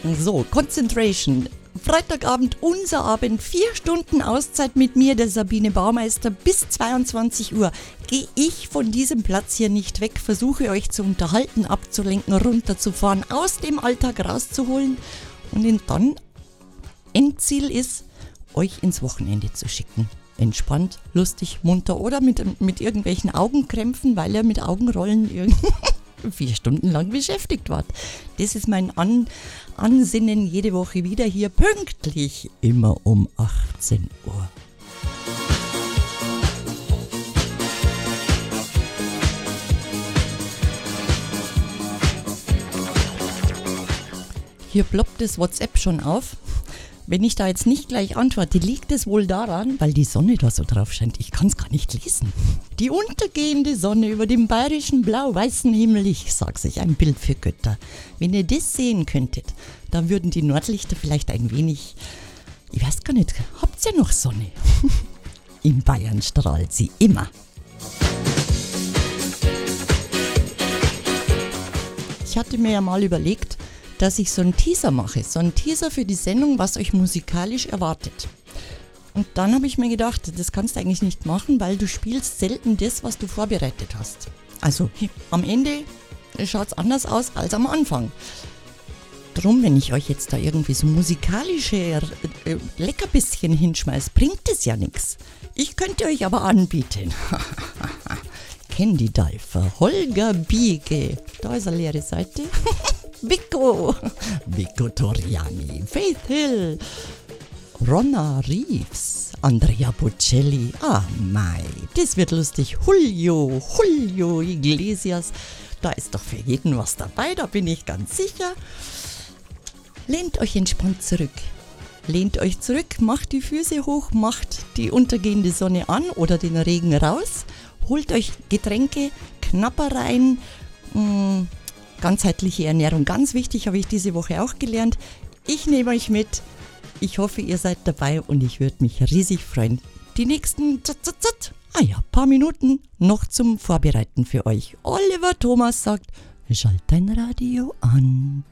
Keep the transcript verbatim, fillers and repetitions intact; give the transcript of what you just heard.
So, Concentration. Freitagabend, unser Abend, vier Stunden Auszeit mit mir, der Sabine Baumeister, bis zweiundzwanzig Uhr. Gehe ich von diesem Platz hier nicht weg, versuche euch zu unterhalten, abzulenken, runterzufahren, aus dem Alltag rauszuholen und dann Endziel ist, euch ins Wochenende zu schicken. Entspannt, lustig, munter oder mit, mit irgendwelchen Augenkrämpfen, weil ihr mit Augenrollen irgendwie vier Stunden lang beschäftigt wart. Das ist mein An- Ansinnen jede Woche wieder hier pünktlich, immer um achtzehn Uhr. Hier ploppt das WhatsApp schon auf. Wenn ich da jetzt nicht gleich antworte, liegt es wohl daran, weil die Sonne da so drauf scheint. Ich kann es gar nicht lesen. Die untergehende Sonne über dem bayerischen blau-weißen Himmel. Ich sag's euch, ein Bild für Götter. Wenn ihr das sehen könntet, dann würden die Nordlichter vielleicht ein wenig, ich weiß gar nicht, habt ihr noch Sonne? In Bayern strahlt sie immer. Ich hatte mir ja mal überlegt, dass ich so einen Teaser mache, so einen Teaser für die Sendung, was euch musikalisch erwartet. Und dann habe ich mir gedacht, das kannst du eigentlich nicht machen, weil du spielst selten das, was du vorbereitet hast. Also am Ende schaut es anders aus als am Anfang. Drum, wenn ich euch jetzt da irgendwie so musikalische äh, Leckerbisschen hinschmeiß, bringt es ja nichts. Ich könnte euch aber anbieten. Candy Diver, Holger Biege, da ist eine leere Seite. Vico, Vico Toriani, Faith Hill, Ronna Reeves, Andrea Bocelli, ah mei, das wird lustig, Julio, Julio Iglesias, da ist doch für jeden was dabei, da bin ich ganz sicher. Lehnt euch entspannt zurück, lehnt euch zurück, macht die Füße hoch, macht die untergehende Sonne an oder den Regen raus, holt euch Getränke, Knappereien, mh, ganzheitliche Ernährung, ganz wichtig, habe ich diese Woche auch gelernt. Ich nehme euch mit. Ich hoffe, ihr seid dabei und ich würde mich riesig freuen. Die nächsten zat, zat, zat, ah ja, paar Minuten noch zum Vorbereiten für euch. Oliver Thomas sagt, schalt dein Radio an.